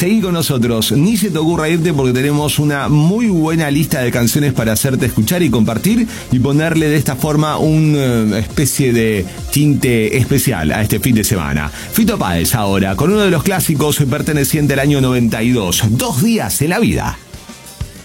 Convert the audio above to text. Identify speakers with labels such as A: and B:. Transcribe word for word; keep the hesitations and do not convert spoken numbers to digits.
A: seguí con nosotros. Ni se te ocurra irte porque tenemos una muy buena lista de canciones para hacerte escuchar y compartir y ponerle de esta forma una especie de tinte especial a este fin de semana. Fito Páez ahora, con uno de los clásicos perteneciente al año noventa y dos, Dos días en la vida.